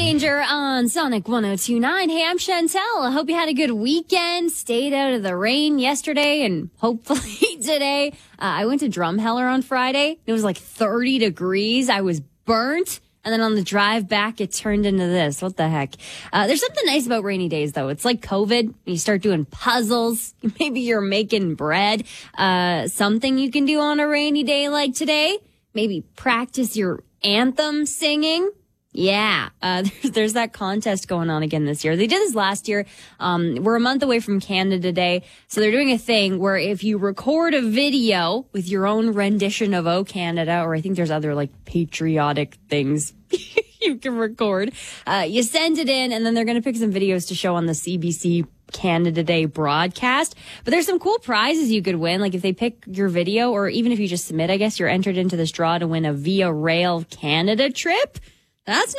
Danger on Sonic 102.9. Hey, I'm Chantel. I hope you had a good weekend, stayed out of the rain yesterday, and hopefully today. I went to Drumheller on Friday. It was like 30 degrees. I was burnt. And then on the drive back, it turned into this. What the heck? There's something nice about rainy days, though. It's like COVID. You start doing puzzles. Maybe you're making bread. Something you can do on a rainy day like today. Maybe practice your anthem singing. Yeah, there's that contest going on again this year. They did this last year. We're a month away from Canada Day. So they're doing a thing where if you record a video with your own rendition of O Canada, or I think there's other like patriotic things you can record, you send it in, and then they're going to pick some videos to show on the CBC Canada Day broadcast. But there's some cool prizes you could win. Like if they pick your video, or even if you just submit, I guess you're entered into this draw to win a Via Rail Canada trip. That's